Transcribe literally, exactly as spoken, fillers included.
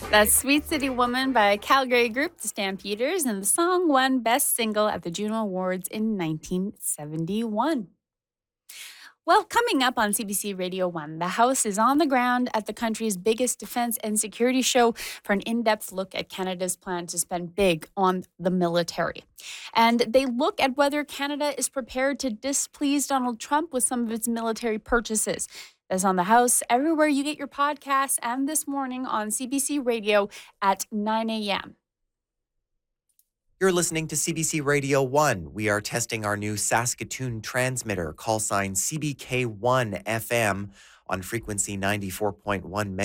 That's Sweet City Woman by Calgary group The Stampeders, and the song won Best Single at the Juno Awards in nineteen seventy-one. Well, coming up on C B C Radio one, the House is on the ground at the country's biggest defense and security show for an in-depth look at Canada's plan to spend big on the military. And they look at whether Canada is prepared to displease Donald Trump with some of its military purchases. That's on the House, everywhere you get your podcasts, and this morning on C B C Radio at nine a.m. You're listening to C B C Radio one. We are testing our new Saskatoon transmitter, call sign C B K one F M on frequency ninety-four point one megahertz.